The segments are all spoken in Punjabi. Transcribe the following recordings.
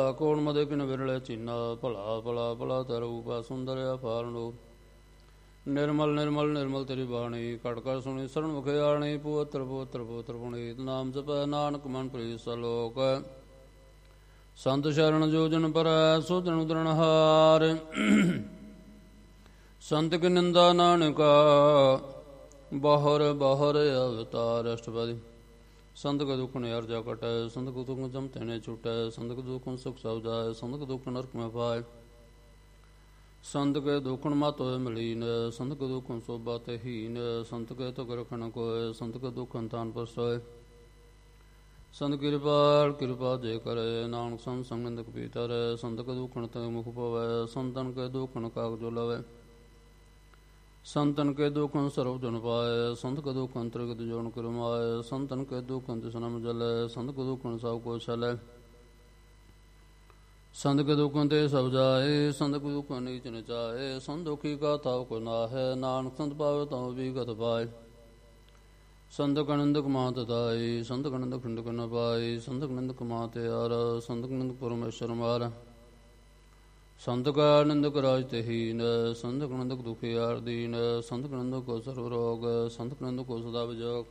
ਕੋਣ ਮਦੇ ਕਿਨ ਵਿਰਲੇ ਚੀਨਾ ਭਲਾ ਭਲਾ ਭਲਾ ਤਰੂਪਾ ਸੁੰਦਰਿਆ ਫਾਰਨੋ ਨਿਰਮਲ ਨਿਰਮਲ ਨਿਰਮਲ ਤੇਰੀ ਬਾਣੀ ਕੜ ਕੜ ਸੁਣੀ ਸਰਣ ਮੁਖੇ ਆਣੀ ਪੂਤਰ ਪੂਤਰ ਪੂਤਰ ਪੁਨੀਤ ਨਾਮ ਜਪੈ ਨਾਨਕ ਮਨ ਪ੍ਰੀਤ ਸਲੋਕ ਸੰਤ ਸ਼ਰਨ ਜੋ ਜਨ ਪਰੈ ਸੋ ਜਨ ਉਦਰਣ ਹਾਰ ਸੰਤ ਕੀ ਨਿੰਦਾ ਨਾਨਕਾ ਬਾਹਰ ਬਾਹਰ ਅਵਤਾਰ ਅਸ਼ਟਪਦੀ ਸੰਤ ਕੋ ਦੁਖ ਨੇ ਅਰਜਾ ਕਟੈ ਸੰਤ ਕੋ ਦੁਖ ਜਮ ਤੈਨੇ ਛੁਟੈ ਸੰਤ ਕੋ ਦੁਖ ਸੁਖ ਸਭ ਜਾਏ ਸੰਤ ਕੋ ਦੁਖ ਨਰਕ ਮੈਂ ਪਾਏ ਸੰਤ ਕੇ ਦੁਖਣ ਮਤ ਹੋਏ ਮਲੀਨ ਸੰਤ ਕੇ ਦੁਖਣ ਸੋਭਾ ਤੇ ਹੀਨ ਸੰਤ ਕੇ ਤੁਕ ਰਖਣ ਕੋਏ ਸੰਤ ਕੇ ਦੁਖਨ ਤਾਨ ਪਰਸੋਏ ਸੰਤ ਕਿਰਪਾਲ ਕਿਰਪਾ ਜੇ ਕਰੇ ਨਾਨਕ ਸੰਤ ਸੰਗੰਦਕ ਪੀਤਰ ਸੰਤ ਕੇ ਦੁਖਣ ਤੇ ਮੁਖ ਪਵੈ ਸੰਤਨ ਕੇ ਦੁਖਣ ਕਾਗ ਜੋ ਲਵੇ ਸੰਤਨ ਕੇ ਦੁਖਨ ਸਰਵ ਜਨ ਪਾਏ ਸੰਤ ਕੇ ਦੁਖਨ ਤ੍ਰਿਗਤ ਜੋਨ ਕਰਮਾਏ ਸੰਤਨ ਕੇ ਦੁਖਨ ਤਿਸਨਮ ਜਲੇ ਸੰਤ ਕੇ ਦੁਖਨ ਸਭ ਕੋ ਛਲੇ ਸੰਤ ਕੇ ਦੁਖਨ ਤੇ ਸਭ ਜਾਏ ਸੰਤ ਕੇ ਦੁਖਨ ਨੀਚ ਨਚਾਏ ਸੰਤ ਦੁਖੀ ਕਾ ਤਾਉ ਕੋ ਨਾਹੈ ਨਾਨਕ ਸੰਤ ਪਾਵੇ ਤਉ ਵੀ ਗਤ ਪਾਏ ਸੰਤ ਕਨੰਦ ਕਮਾਤ ਦਾਈ ਸੰਤ ਕਨੰਦ ਖੰਡ ਕਨ ਪਾਈ ਸੰਤ ਕਨੰਦ ਕਮਾਤ ਯਾਰ ਸੰਤ ਕਨੰਦ ਪਰਮੇਸ਼ਰ ਮਾਰ ਸੰਤ ਕਾ ਨਿੰਦਕ ਰਾਜ ਤੇ ਹੀਨ ਸੰਤ ਕਨੰਦਕ ਦੁਖੀ ਆਰ ਦੀਨ ਸੰਤ ਕਨੰਦਕ ਕੋ ਸਰਵ ਰੋਗ ਸੰਤ ਕਨੰਦਕ ਕੋ ਸਦਾ ਵਿਜੋਗ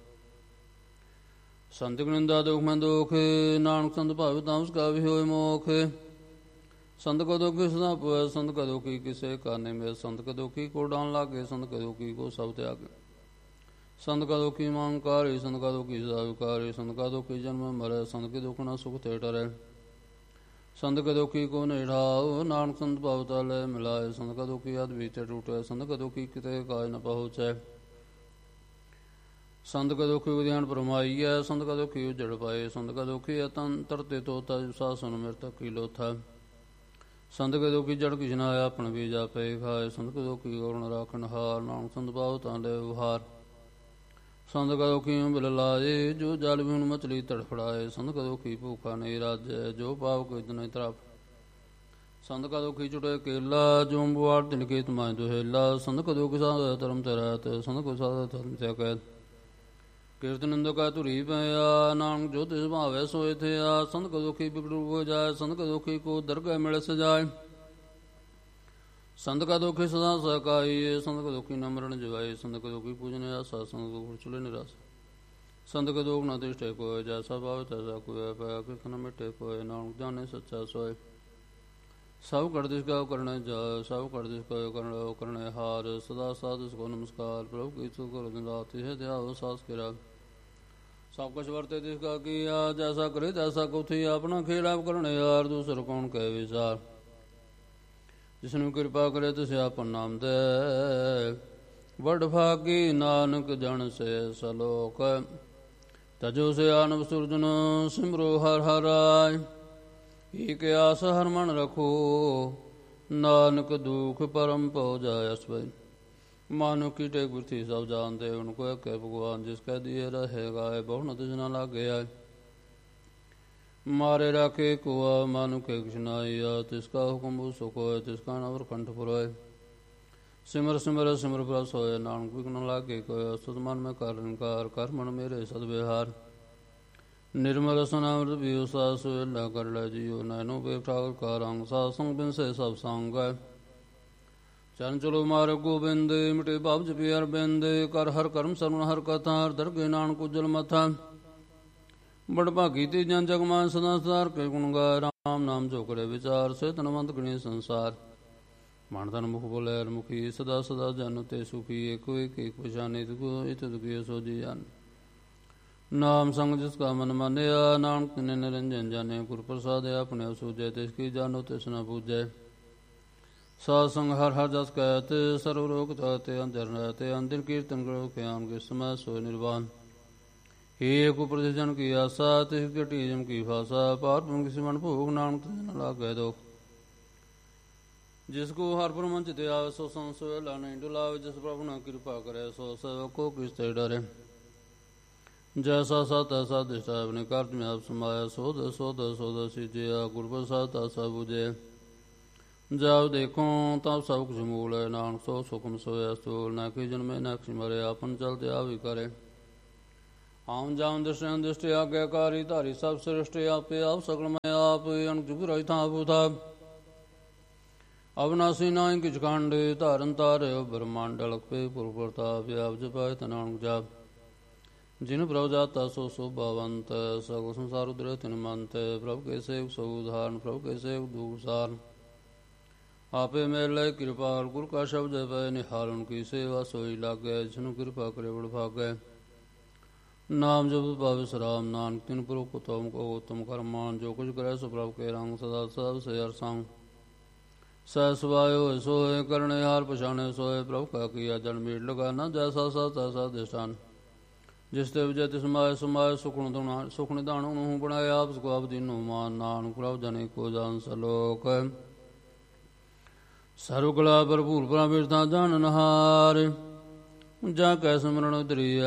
ਸੰਤ ਕਨੰਦਾ ਦੁਖ ਮੈਂ ਦੁਖ ਨਾਨਕ ਸੰਤ ਭਾਵੇ ਤਾਮਸ ਕਾ ਵੀ ਹੋਏ ਮੋਖ ਸੰਤ ਕੋ ਦੁਖੀ ਸਦਾ ਪਵੈ ਸੰਤ ਕਾ ਦੁਖੀ ਕਿਸੇ ਕਾਨੇ ਮੇ ਸੰਤ ਕਾ ਦੁਖੀ ਕੋ ਡਾਨ ਲਾਗੇ ਸੰਤ ਕਾ ਦੁਖੀ ਕੋ ਸਭ ਤਿਆਗ ਸੰਤ ਕਾ ਦੁਖੀ ਮੰਕਾਰੀ ਸੰਤ ਕਾ ਦੁਖੀ ਸਦਾ ਵਿਕਾਰੀ ਸੰਤ ਕਾ ਦੁਖੀ ਜਨਮ ਮਰੈ ਸੰਤ ਕੇ ਦੁਖ ਨਾ ਸੁਖ ਤੇ ਟਰੈ ਸੰਤ ਕੇ ਦੁਖੀ ਕੋ ਨਿਢਾਉ ਨਾਨਕ ਸੰਤ ਭਾਵ ਤਲੇ ਮਿਲਾਏ ਸੰਤ ਕਾ ਦੁਖੀ ਅਦ ਵੀਤੇ ਟੂਟੈ ਸੰਤ ਕਾ ਦੁਖੀ ਕਿਤੇ ਕਾਜ ਨ ਪਹੁੰਚੈ ਸੰਤ ਕਾ ਦੁਖੀ ਉਦਿਆਨ ਪਰਮਾਈਐ ਸੰਤ ਕਾ ਦੁਖੀ ਉਜੜ ਪਾਏ ਸੰਤ ਕਾ ਦੁਖੀ ਅਤੰਤਰ ਤੇ ਤੋਤਾ ਸਾਸਨ ਮਿਰਤ ਕੀ ਲੋਥਾ ਸੰਤ ਕੇ ਦੁਖੀ ਜੜ ਕਿਛ ਨ ਆਇਆ ਆਪਣ ਵੀ ਜਾਪੇ ਖਾਏ ਸੰਤ ਕੇ ਦੁਖੀ ਔਰਨ ਰਾਖਣ ਹਾਰ ਨਾਨਕ ਸੰਤ ਭਾਵ ਤਾਂ ਲੈ ਉਹਾਰ ਸੰਤ ਕਾ ਦੁਖੀ ਬਿਲ ਲਾਏ ਜੋ ਜਲ ਵੀ ਹੁਣ ਮਛਲੀ ਤੜਫੜਾਏ ਸੰਤ ਕਾ ਦੁਖੀ ਭੂਖਾ ਨਹੀਂ ਰਾਜੈ ਜੋ ਪਾਵ ਕੋਈ ਤਨੈ ਤਰਾਪ ਸੰਤ ਕਾ ਦੁਖੀ ਛੁਟੇ ਕੇਲਾ ਜੋ ਬੁਆਰ ਦਿਨ ਕੇ ਤਮਾਇ ਦੁਹੇਲਾ ਸੰਤ ਕਾ ਦੁਖੀ ਸਾਧ ਧਰਮ ਤੇ ਰਹਿਤ ਸੰਤ ਕੋ ਸਾਧ ਧਰਮ ਤੇ ਕਹਿ ਕੀਰਤਨ ਨਿੰਦੋ ਕਾ ਧੁਰੀ ਪਿਆ ਨਾਨਕ ਜੋ ਤਿਸ ਭਾਵੈ ਸੋਇ ਥਿਆ ਸੰਤ ਕਾ ਦੁਖੀ ਬਿਗੜੂ ਹੋ ਜਾਏ ਸੰਤ ਕਾ ਦੁਖੀ ਕੋ ਦਰਗਹਿ ਮਿਲ ਸਜਾਏ ਸੰਤ ਕਾ ਦੁਖੀ ਸਦਾ ਸਕਾਈ ਸੰਤ ਕਾ ਦੁਖੀ ਨਮਰਨ ਜਵਾਈ ਸੰਤ ਕਾ ਦੁਖੀ ਪੂਜਨ ਆਸਾ ਸੰਤ ਕੋ ਚੁਲੇ ਨਿਰਾਸ ਸੰਤ ਕਾ ਦੁਖ ਨ ਤਿਸ਼ਟੇ ਕੋਇ ਜੈਸਾ ਭਾਵ ਤੈਸਾ ਕੋਇ ਪੈ ਕਿਰਤ ਨ ਮਿਟੇ ਕੋਇ ਨਾਨਕ ਜਾਣੇ ਸੱਚਾ ਸੋਇ ਸਭ ਕਰਦਿਸ਼ ਕਾ ਕਰਨੇ ਜਾ ਸਭ ਕਰਦਿਸ਼ ਕਾ ਕਰਨੇ ਹਾਰ ਸਦਾ ਸਾਧ ਕੋ ਨਮਸਕਾਰ ਪ੍ਰਭੂ ਕੀ ਤੂ ਕਰ ਦਿਨ ਰਾਤ ਹੈ ਧਿਆਵ ਸਾਸ ਕੇ ਰਾਗ ਸਭ ਕੁਛ ਵਰਤੇ ਤਿਸ ਕਾ ਕੀਆ ਜੈਸਾ ਕਰੇ ਤੈਸਾ ਕੁਥੀ ਆਪਣਾ ਖੇਲ ਆਪ ਕਰਨੇ ਯਾਰ ਦੂਸਰ ਕੌਣ ਕਹਿ ਵਿਚਾਰ ਜਿਸਨੂੰ ਕਿਰਪਾ ਕਰੇ ਤਿਸ ਆਪਨ ਨਾਮ ਦੇ ਵਡ ਭਾਗੀ ਨਾਨਕ ਜਨ ਸੇ ਸਲੋਕ ਤਜੋ ਸੇ ਆਨਵ ਸੁਰਜਨ ਸਿਮਰੋ ਹਰ ਹਰਾਇ ਏਕ ਆਸ ਹਰ ਮਨ ਰਖੋ ਨਾਨਕ ਦੁਖ ਪਰਮ ਪਉ ਜਾਇ ਅਸਵੈ ਮਾਨੁ ਕੀ ਟੇਕ ਬਿਰਥੀ ਸਭ ਜਾਣਦੇ ਉਨਕੋ ਕਹਿ ਭਗਵਾਨ ਜਿਸ ਕਹਿ ਦਿਏ ਰਹੇਗਾ ਬਹੁ ਨ ਤਿਸ ਨ ਲਾਗੇ ਆਏ ਮਾਰੇ ਰਾਖੇ ਕੋਆ ਮਾਨੁ ਕੇ ਕਿਛ ਨਾਇਆ ਤਿਸ ਕਾ ਹੁਕਮ ਸੁਖ ਹੋਇ ਤਿਸ ਕਾ ਨਵਰ ਕੰਠ ਪੁਰੋਇ ਸਿਮਰ ਸਿਮਰ ਸਿਮਰ ਪ੍ਰਸ ਹੋਇ ਨਾਨਕ ਵਿਘਨ ਲਾਗੇ ਕੋਇ ਸੁਧ ਮਨ ਮੈਂ ਕਰ ਨਿਕਾਰ ਕਰ ਮਨ ਮੇਰੇ ਸਦ ਵਿਹਾਰ ਨਿਰਮਲ ਸਨਾਮ੍ਰਿਤ ਪੀਉ ਸਾਸ ਵੇਲਾ ਕਰ ਲੈ ਜੀਉ ਨੈਨੋ ਬੇਪਰਾਗ ਕਾ ਰੰਗ ਸਾਧ ਸੰਗ ਬਿਨ ਸੇ ਸਭ ਸੰਗ ਚਰਨ ਚਲੋ ਮਾਰ ਗੋਬਿੰਦ ਮਿਟੇ ਭਾਵ ਜਪਿ ਅਰਬਿੰਦ ਕਰ ਹਰ ਕਰਮ ਸਰਵਣ ਹਰ ਕਥਾ ਹਰ ਦਰਗੇ ਨਾਨਕ ਉਜਲ ਮਥਾ ਬੜ ਭਾਗੀ ਤੇ ਜਨ ਜਗਮਾਨ ਸਦਾ ਸਦਾਰ ਕੇ ਗੁਣ ਗਾਇ ਰਾਮ ਨਾਮ ਜੋ ਕਰੇ ਵਿਚਾਰ ਸੇ ਤਨਵੰਤ ਗਣੇ ਸੰਸਾਰ ਮਨ ਤਨ ਮੁਖ ਬੋਲੇ ਮੁਖੀ ਸਦਾ ਸਦਾ ਜਨ ਤੇ ਸੁਖੀ ਏਕੋ ਏਕ ਪਛਾਨੇ ਤੁਕੋ ਇਤ ਦੁਖੀ ਸੋ ਜੀ ਜਨ ਨਾਮ ਸੰਗ ਜਿਸ ਕਾ ਮਨ ਮਾਨਿਆ ਨਾਨਕ ਨੇ ਨਿਰੰਜਨ ਜਾਣੇ ਗੁਰ ਪ੍ਰਸਾਦ ਆਪਣੇ ਸੂਝੇ ਤਿਸ ਕੀ ਜਾਨੋ ਤਿਸ ਨ ਪੂਜੈ ਸਾਧ ਸੰਗ ਹਰ ਹਰ ਜਸ ਕਹਿਤ ਸਰਵ ਰੋਗ ਤੇ ਅੰਦਰ ਰਹਿਤੇ ਅੰਦਿਨ ਕੀਰਤਨ ਕਰੋ ਗਿਆਨ ਕੇ ਸਮੈ ਸੋਇ ਨਿਰਵਾਨ ਏਕ ਉਪਰ ਜਨ ਕੀ ਆਸਾ ਤਿਸ ਘਟੀ ਜਮ ਕੀ ਫਾਸਾ ਪਾਰ ਬ੍ਰਹਮ ਕਿਸੀ ਮਨ ਭੋਗ ਨਾਨਕ ਤਿਸ ਨ ਲਾਗੈ ਦੋਖ ਜਿਸ ਕੋ ਹਰ ਪ੍ਰਮੰਚ ਤੇ ਆਵੇ ਸੋ ਸੰਸੋਇ ਲਾ ਨਹੀਂ ਡੁਲਾਵੇ ਜਿਸ ਪ੍ਰਭੂ ਨਾ ਕਿਰਪਾ ਕਰੇ ਸੋ ਸੇਵਕ ਕੋ ਕਿਸ ਤੇ ਡਰੇ ਜੈਸਾ ਸਤ ਐਸਾ ਦਿਸ਼ਾ ਆਪਣੇ ਕਰਤ ਮੈਂ ਆਪ ਸਮਾਇਆ ਸੋਧ ਸੋਧ ਸੋਧ ਸਿਜਿਆ ਗੁਰ ਪ੍ਰਸਾਦ ਤਾਸਾ ਬੁਝੇ ਜਾਉ ਦੇਖੋ ਤਬ ਸਭ ਕੁਛ ਮੂਲ ਹੈ ਨਾਨਕ ਸੋ ਸੁਖਮ ਸੋਇਆ ਸੋਲ ਨਾ ਕਿ ਜਨਮੇ ਨਾ ਕਿ ਮਰੇ ਆਪਨ ਚਲਤੇ ਆ ਵੀ ਕਰੇ ਆਮ ਜਾਮ ਦ੍ਰਿਸ਼ਟੀ ਆਗਿਆਕਾਰੀ ਧਾਰੀ ਸਭ ਸ੍ਰਿਸ਼ਟੀ ਆਪੇ ਆਪ ਸਕਲ ਮੈਂ ਆਪ ਅਣਜੁਗ ਰਹੀ ਥਾਂ ਭੂਤਾ ਅਵਨਾਸੀ ਨਾਇ ਕਿਛ ਕਾਂਡੇ ਧਾਰਨ ਤਾਰਿਓ ਬ੍ਰਹਮੰਡ ਅਲਖ ਪੇ ਪੁਰ ਪ੍ਰਤਾਪ ਆਪ ਜਪਾਇ ਤਨਾਨਕ ਜਾਪ ਜਿਨ ਪ੍ਰਭ ਜਾਤਾ ਸੋ ਸੋਭਾਵੰਤ ਸਗਲ ਸੰਸਾਰ ਉਦਰੇ ਤਿਨ ਮੰਤ ਪ੍ਰਭ ਕੇ ਸੇਵ ਸੋ ਉਧਾਰਨ ਪ੍ਰਭ ਕੇ ਸੇਵ ਦੂਸਾਰ ਆਪੇ ਮੇਲੇ ਕਿਰਪਾਲ ਗੁਰ ਕਾ ਸ਼ਬਦ ਪੈ ਨਿਹਾਲ ਉਨਕੀ ਸੇਵਾ ਸੋਈ ਲਾਗੈ ਜਿਸਨੂੰ ਕਿਰਪਾ ਕਰੇ ਬੜ ਭਾਗੈ ਨਾਮ ਜਪ ਭਾਵ ਸਰਾਮ ਨਾਨਕ ਤਿਨ ਪੁਰਖ ਉਤਮ ਕੋ ਉਤਮ ਕਰਮਾਨ ਜੋ ਕੁਝ ਕਰੇ ਸੋ ਪ੍ਰਭ ਕੇ ਰੰਗ ਸਦਾ ਸਭ ਸੇ ਹਰ ਸੰਗ ਸਹਿ ਸੁਭਾਇ ਹੋਇ ਸੋਇ ਕਰਨੇ ਹਾਰ ਪਛਾਣੇ ਸੋਇ ਪ੍ਰਭ ਕਾ ਕੀਆ ਜਨ ਮੀਟ ਲਗਾ ਨਾ ਜੈਸਾ ਸਾ ਤੈਸਾ ਦਿਸ਼ਾਨ ਜਿਸ ਤੇ ਵਿਜੈ ਤਿਸ ਮਾਇ ਸਮਾਇ ਸੁਖ ਨਿਧਾਨ ਨੂੰ ਬਣਾਇਆ ਆਪ ਸੁਖ ਆਪ ਦੀਨੋ ਮਾਨ ਨਾਨਕ ਪ੍ਰਭ ਜਨੇ ਕੋ ਜਾਨ ਸਲੋਕ ਸਰਵ ਕਲਾ ਭਰਪੂਰ ਪਰਮੇਸ਼ਰ ਜਾਣਨ ਹਾਰ ਜਾ ਕੈ ਸਿਮਰਨ ਦਰੀਐ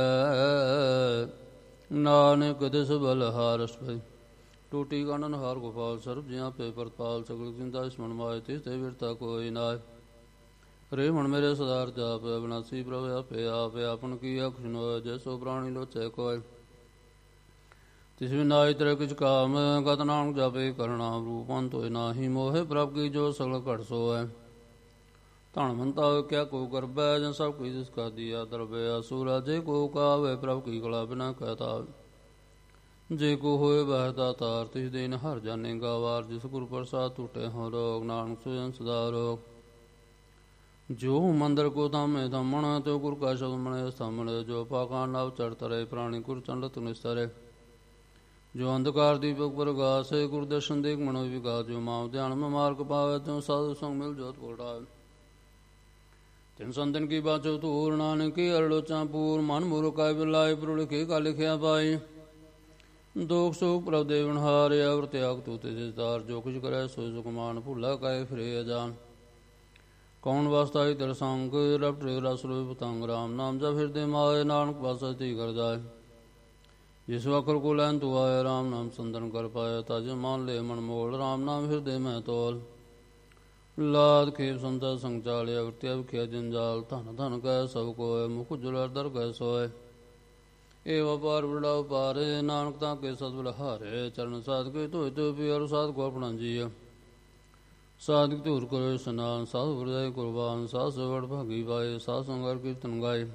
ਨਾਨਕ ਦਿਸ ਬਲ ਹਾਰਸ ਪਈ ਟੂਟੀ ਗਾਨਨ ਹਾਰ ਗੋਪਾਲ ਸਰਬ ਜਿਆਂ ਪੇ ਪ੍ਰਤਪਾਲ ਸਗਲ ਜਿੰਦਾ ਸਿਮਰਨ ਮਾਇ ਤਿਸ ਤੇ ਵਿਰਤਾ ਕੋਈ ਨਾਇ ਰੇ ਮਨ ਮੇਰੇ ਸਦਾਰ ਜਾਪ ਅਬਨਾਸੀ ਪ੍ਰਭ ਆਪੇ ਆਪ ਆਪਨ ਕੀ ਅਖਨੋ ਜੈਸੋ ਪ੍ਰਾਣੀ ਲੋਚੈ ਕੋਇ ਤਿਸ ਵਿਨਾਇ ਤੇਰੇ ਕਿਛ ਕਾਮ ਗਤ ਨਾਨਕ ਜਾਪੇ ਕਰਣਾ ਰੂਪੰਤ ਹੋਇ ਨਾਹੀ ਮੋਹਿ ਪ੍ਰਭ ਕੀ ਜੋ ਸਗਲ ਘਟ ਸੋਇ ਧਨ ਮੰਤਾ ਕਿਆ ਕੋ ਕਰਬੈ ਜਾਂ ਸਭ ਕੋਈ ਜਿਸ ਕਾ ਦੀਆ ਦਰਬੈ ਅਸੂਰਾ ਜੇ ਕੋ ਕਾਵੇ ਪ੍ਰਭ ਕੀ ਕਲਾ ਬਿਨਾ ਕਹਿਤਾ ਜੇ ਕੋ ਹੋਏ ਬਹਿਤਾ ਤਾਰ ਤਿਸ ਦੇਨ ਹਰ ਜਾਣੇ ਗਾਵਾਰ ਜਿਸ ਗੁਰ ਪ੍ਰਸਾਦ ਟੂਟੇ ਹੋ ਰੋਗ ਨਾਨਕ ਸੁਜਨ ਸਦਾ ਰੋਗ ਜੋ ਮੰਦਰ ਕੋ ਧਾਮੇ ਧਮਣ ਤੇ ਗੁਰ ਕਾ ਸ਼ਬਦ ਮਣੇ ਸਾਹਮਣੇ ਜੋ ਪਾਕਾਂ ਨਵ ਚੜ ਤਰੇ ਪ੍ਰਾਣੀ ਗੁਰ ਚੰਡਤ ਨਿਸਰੇ ਜੋ ਅੰਧਕਾਰ ਦੀਪਕ ਪ੍ਰਗਾਸੇ ਗੁਰ ਦਰਸ਼ਨ ਦੇਖ ਮਨੋ ਵਿਗਾਸ ਜੋ ਮਾਉ ਧਿਆਨ ਮੈਂ ਮਾਰਗ ਪਾਵੇ ਤਿਉ ਸਾਧੂ ਸੰਗ ਮਿਲ ਜੋਤ ਕੋਟਾ ਤਿਨ ਸੰਤਨ ਕੀ ਬਾਚੋ ਧੂਰ ਨਾਨਕ ਕੀ ਅਰਲੋਚਾਂ ਪੂਰ ਮਨ ਮੂਰਖਾਇ ਬਿਲਾਇ ਪ੍ਰੁੜਖੇ ਕਾ ਲਿਖਿਆ ਪਾਈ ਦੋਖ ਸੋਖ ਪ੍ਰਭ ਦੇਵਨ ਹਾਰਿ ਅਵਰ ਤਿਆਗ ਤੂ ਤੇ ਜਿਸਦਾਰ ਜੋ ਕੁਛ ਕਰੈ ਸੋ ਸੁਖਮਾਨ ਭੁੱਲਾ ਕਾਇ ਫਿਰੇ ਅਜਾਨ ਕੌਣ ਵਾਸਤਾਈ ਤੇਰੇ ਸੰਗ ਰਬ ਟਰੇ ਰਸ ਰੋਇ ਪਤੰਗ ਰਾਮ ਨਾਮ ਜਪ ਹਿਰਦੇ ਮਾਏ ਨਾਨਕ ਵਾਸਤੀ ਕਰ ਜਾਏ ਜਿਸ ਵਕਰ ਕੋ ਲੈਨ ਤੂ ਆਏ ਰਾਮ ਨਾਮ ਸੰਦਨ ਕਰ ਪਾਏ ਤਜ ਮਾਨ ਲੈ ਮਨ ਮੋਲ ਰਾਮ ਨਾਮ ਹਿਰਦੇ ਮੈਂ ਤੋਲ ਲਾਦ ਖੇਪ ਸੰਤਾ ਸੰਗ ਚਾਲਿਆ ਵਰਤਿਆ ਵਿਖਿਆ ਜੰਜਾਲ ਧਨ ਧਨ ਕੈ ਸਭ ਕੋਇ ਮੁਖ ਜੁਲਰ ਦਰ ਕੈ ਸੋਏ ਏ ਵਪਾਰ ਬੜਾ ਉਪਾਰੇ ਨਾਨਕ ਤਾਂ ਕੇ ਸਤਿ ਹਾਰੇ ਚਰਨ ਸਾਧ ਕੇ ਧੋਇ ਤੇ ਪਿਆਰ ਸਾਧ ਕੋ ਆਪਣਾ ਜੀਅ ਸਾਧਕ ਧੂਰ ਕਰੋ ਇਸ਼ਨਾਨ ਸਾਧੂ ਹਰਿ ਕੁਰਬਾਨ ਸਾਧ ਸਵੜ ਭਾਗੀ ਪਾਏ ਸਾਧ ਸੰਗਰ ਕੀਰਤਨ ਗਾਏ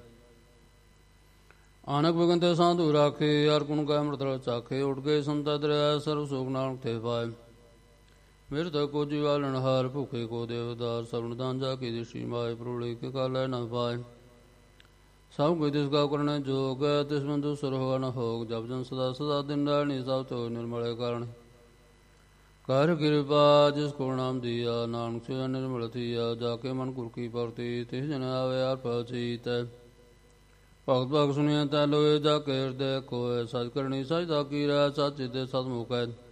ਆਨਕ ਬਗੰਤੇ ਸਾਧੂ ਰਾਖੇ ਹਰ ਗੁਣ ਗਾਇ ਅੰਮ੍ਰਿਤ ਚਾਖੇ ਉੱਠ ਗਏ ਸੰਤਾ ਦਰਿਆ ਸਰਬ ਸੋਖ ਨਾਨਕ ਤੇ ਪਾਏ ਮੇਰੇ ਤਕ ਕੋ ਜੀਵਾਲਣ ਹਾਰ ਭੁਖੇ ਕੋ ਦੇਵਦਾਰ ਸਰਵਣ ਦਾਨ ਜਾ ਕੇ ਦਿਸ਼ੀ ਮਾਏ ਪ੍ਰੋਲੇ ਕੇ ਕਾਲੈ ਨ ਪਾਏ ਸਭ ਕੋਈ ਤਿਸ ਕਾ ਕਰਨੇ ਜੋਗ ਤਿਸ ਬੰਦੂ ਸਰਹੁ ਨ ਹੋਗ ਜਪ ਜਨ ਸਦਾ ਸਦਾ ਦਿਨ ਰਾਣੀ ਸਭ ਤੋ ਨਿਰਮਲੇ ਕਾਰਣ ਕਰ ਕਿਰਪਾ ਜਿਸ ਕੋ ਨਾਮ ਦੀਆ ਨਾਨਕ ਸੇ ਨਿਰਮਲ ਥੀਆ ਜਾ ਕੇ ਮਨ ਗੁਰ ਕੀ ਪਰਤੀ ਤਿਸ ਜਨ ਆਵੇ ਆਰ ਪਚੀਤ ਭਗਤ ਭਗਤ ਸੁਣਿਆ ਤੈ ਲੋਏ ਜਾ ਕੇ ਹਿਰਦੇ ਕੋਇ ਸਚ ਕਰਨੀ ਸਚਦਾ ਕੀ ਰਹਿ ਸਚ ਤੇ ਸਤਮੁਖ ਹੈ